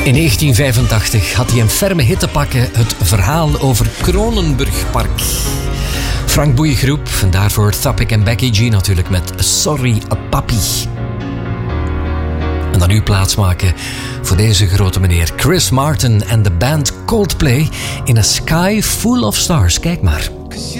In 1985 had hij een ferme hit te pakken, het verhaal over Kronenburgpark. Frank Boeigroep, en daarvoor Thapik en Becky G natuurlijk met Sorry Papi. En dan nu plaatsmaken voor deze grote meneer Chris Martin en de band Coldplay in A Sky Full of Stars. Kijk maar.